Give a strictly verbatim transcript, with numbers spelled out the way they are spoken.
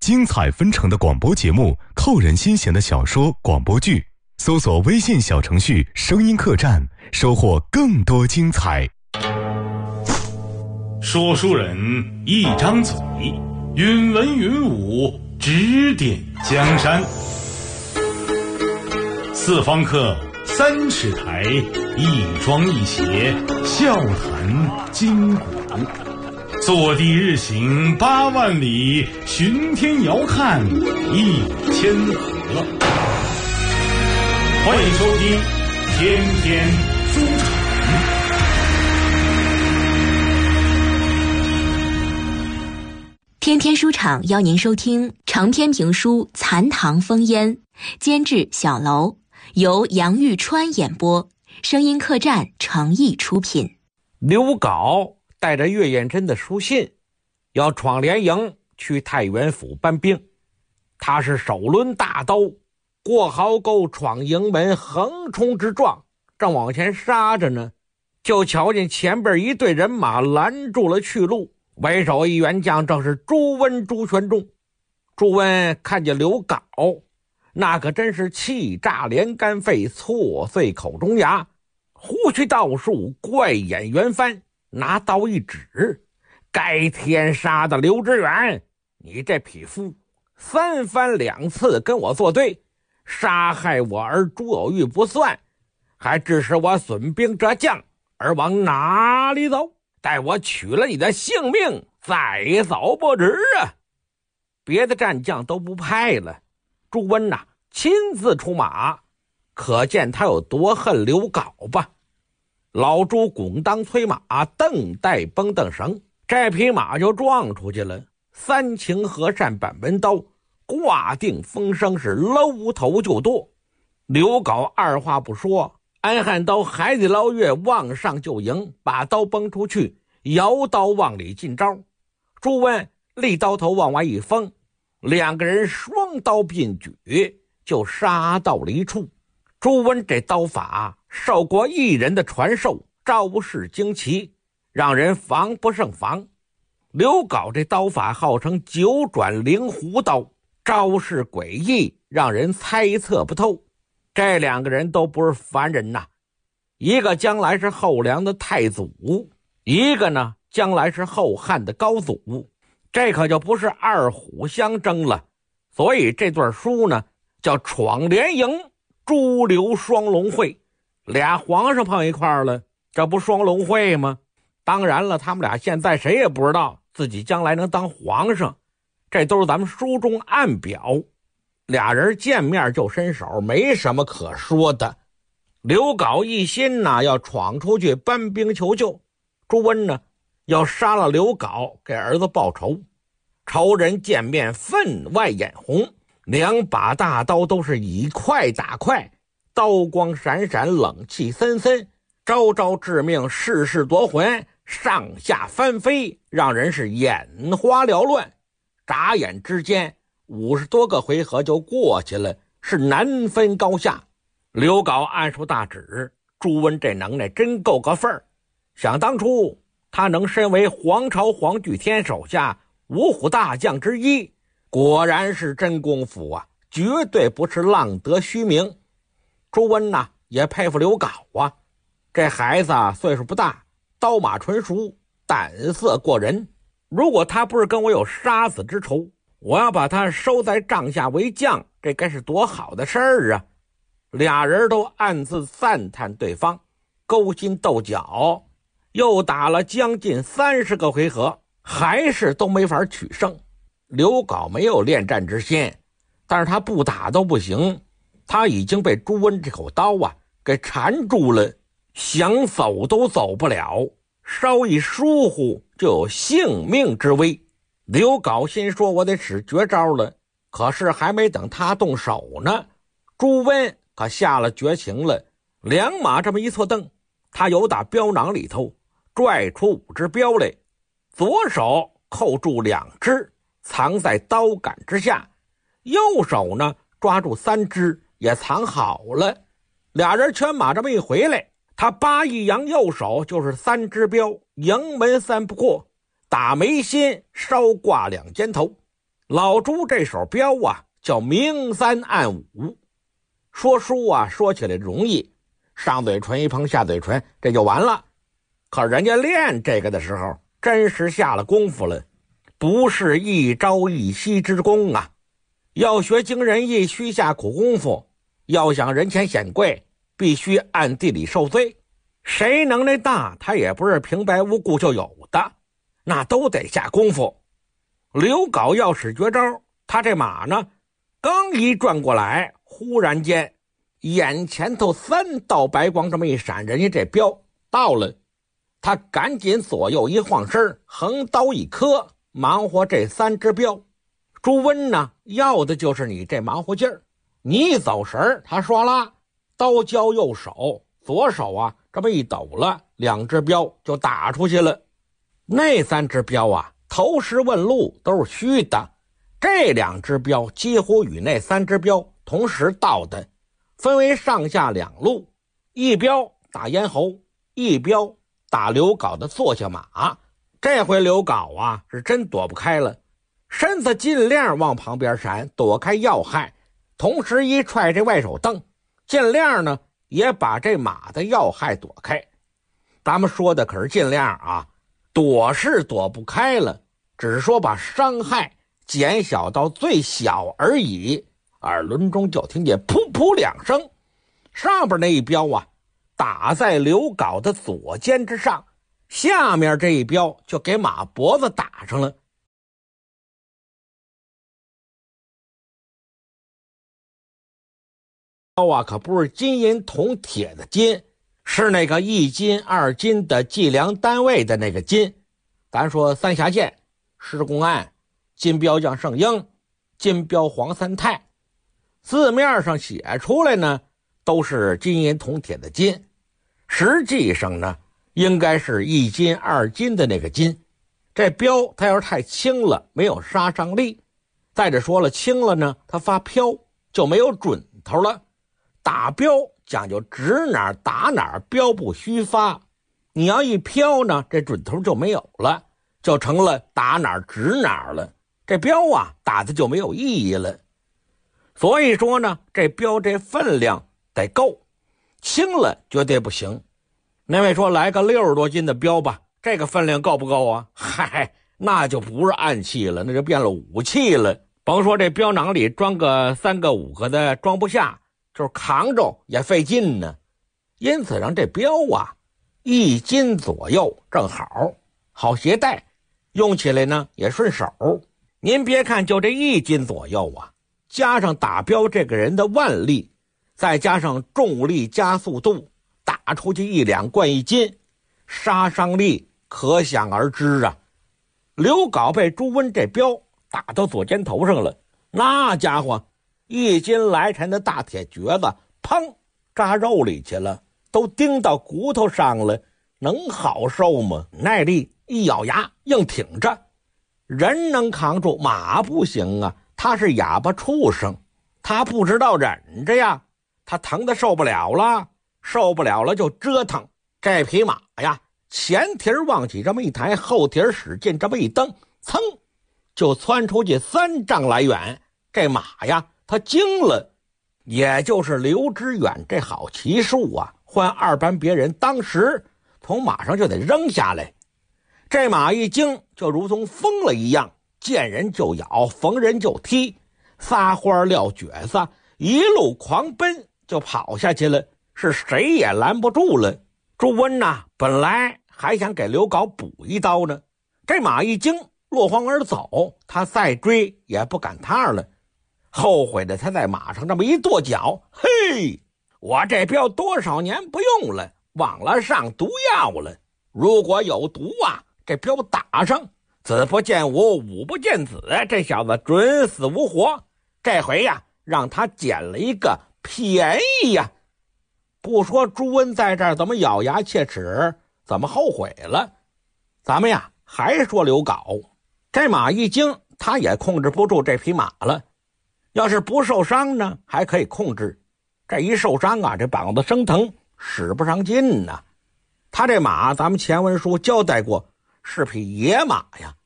精彩纷呈的广播节目，扣人心弦的小说、广播剧，搜索微信小程序声音客栈，收获更多精彩。 说书人一张嘴，云文云武，指点江山。四方客，三尺台，一庄一谐，笑谈今古。坐地日行八万里，巡天遥看一千河。欢迎收听天天书场。 天天书场邀您收听长篇评书《残唐风烟》，监制小楼，由杨玉川演播，声音客栈诚意出品。 刘镐带着岳彦真的书信，要闯连营去太原府搬兵。他是手抡大刀，过壕沟，闯营门，横冲直撞，正往前杀着呢，就瞧见前边一队人马拦住了去路。为首一员将正是朱温朱玄忠。朱温看见刘镐，那可真是气炸连肝肺，挫碎口中牙，胡须倒竖，怪眼圆翻，拿刀一指：该天杀的刘知远，你这匹夫三番两次跟我作对，杀害我儿朱有玉不算，还致使我损兵折将，而往哪里走？待我取了你的性命，再走不迟啊！别的战将都不派了，朱温呐、啊、亲自出马，可见他有多恨刘镐吧。老朱拱当催马，蹬带绷蹬绳，这匹马就撞出去了。三情和善板门刀，挂定风声，是搂头就剁。刘镐二话不说，安汉刀海底捞月往上就迎，把刀崩出去，摇刀往里进招。朱温立刀头往外一封，两个人双刀并举，就杀到离处。朱温这刀法受过一人的传授，招式精奇，让人防不胜防。刘镐这刀法号称九转灵狐刀，招式诡异，让人猜测不透。这两个人都不是凡人呐，一个将来是后梁的太祖，一个呢将来是后汉的高祖，这可就不是二虎相争了。所以这段书呢叫闯连营，朱刘双龙会。俩皇上碰一块儿了，这不双龙会吗？当然了，他们俩现在谁也不知道自己将来能当皇上，这都是咱们书中暗表。俩人见面就伸手，没什么可说的。刘镐一心呢要闯出去搬兵求救，朱温呢要杀了刘镐给儿子报仇。仇人见面分外眼红，两把大刀都是以快打快，刀光闪闪，冷气森森，招招致命，事事夺魂，上下翻飞，让人是眼花缭乱。眨眼之间五十多个回合就过去了，是难分高下。刘镐按数大指，朱温这能耐真够个份儿。想当初他能身为黄巢黄巨天手下五虎大将之一，果然是真功夫啊，绝对不是浪得虚名。朱温呐也佩服刘镐啊，这孩子啊岁数不大，刀马纯熟，胆色过人。如果他不是跟我有杀死之仇，我要把他收在帐下为将，这该是多好的事儿啊！俩人都暗自赞叹对方，勾心斗角，又打了将近三十个回合，还是都没法取胜。刘镐没有恋战之心，但是他不打都不行，他已经被朱温这口刀啊给缠住了，想走都走不了，稍一疏忽就有性命之危。刘镐心说我得使绝招了，可是还没等他动手呢，朱温可下了绝情了。两马这么一错蹬，他由打镖囊里头拽出五只镖来，左手扣住两只藏在刀杆之下，右手呢抓住三只也藏好了。俩人圈马这么一回来，他八一扬右手就是三只镖，营门三不过，打眉心，稍挂两肩头。 老朱这手镖啊叫明三暗五，说书啊说起来容易，上嘴唇一碰下嘴唇这就完了，可人家练这个的时候真是下了功夫了，不是一朝一夕之功啊，要学惊人意需下苦功夫，要想人前显贵必须暗地里受罪，谁能耐大他也不是平白无故就有的，那都得下功夫。刘镐要使绝招，他这马呢刚一转过来，忽然间眼前头三道白光这么一闪，人家这镖到了，他赶紧左右一晃身，横刀一磕，忙活这三只镖。朱温呢要的就是你这忙活劲儿，你一走神，他唰啦刀交右手，左手啊这么一抖了，两只镖就打出去了。那三只镖啊投石问路都是虚的，这两只镖几乎与那三只镖同时到的，分为上下两路，一镖打咽喉，一镖打刘镐的坐下马。这回刘镐啊是真躲不开了，身子尽量往旁边闪，躲开要害，同时一踹这外手蹬，尽量呢也把这马的要害躲开。咱们说的可是尽量啊，躲是躲不开了，只是说把伤害减小到最小而已。耳轮中就听见噗噗两声，上边那一镖啊打在刘镐的左肩之上，下面这一镖就给马脖子打上了。镖啊可不是金银铜铁的金，是那个一斤二斤的计量单位的那个金。咱说三峡县、施公案、金镖将圣婴、金镖黄三泰，字面上写出来呢都是金银铜铁的金，实际上呢应该是一斤二斤的那个金。这镖它要是太轻了没有杀伤力，再者说了轻了呢它发飘就没有准头了。打镖讲究指哪打哪，镖不虚发，你要一飘呢这准头就没有了，就成了打哪指哪了，这镖啊打的就没有意义了。所以说呢这镖这分量得够，轻了绝对不行。那位说来个六十多斤的镖吧，这个分量够不够啊？嗨，那就不是暗器了，那就变了武器了。甭说这镖囊里装个三个五个的装不下，就是扛着也费劲呢。因此让这镖啊一斤左右正好，好携带，用起来呢也顺手。您别看就这一斤左右啊，加上打镖这个人的腕力，再加上重力加速度，打出去一两贯一斤，杀伤力可想而知啊。刘镐被朱温这镖打到左肩头上了，那家伙一斤来沉的大铁橛子砰扎肉里去了，都钉到骨头上了，能好受吗？耐力一咬牙硬挺着，人能扛住，马不行啊，他是哑巴畜生，他不知道忍着呀，他疼得受不了了，受不了了就折腾。这匹马呀前蹄往起这么一抬，后蹄使劲这么一蹬，噌就窜出去三丈来远。这马呀他惊了，也就是刘知远这好骑术啊，换二般别人当时从马上就得扔下来。这马一惊就如同疯了一样，见人就咬，逢人就踢，撒欢撂蹶子，一路狂奔就跑下去了，是谁也拦不住了。朱温呐本来还想给刘镐补一刀呢，这马一惊落荒而走，他再追也不赶趟了。后悔的他在马上这么一跺脚，嘿，我这镖多少年不用了，忘了上毒药了，如果有毒啊，这镖打上，子不见吾，吾不见子，这小子准死无活。这回呀让他捡了一个便宜呀。不说朱温在这儿怎么咬牙切齿，怎么后悔了，咱们呀还说刘镐。这马一惊他也控制不住这匹马了，要是不受伤呢还可以控制，这一受伤啊这膀子生疼，使不上劲呢。他这马咱们前文书交代过是匹野马呀，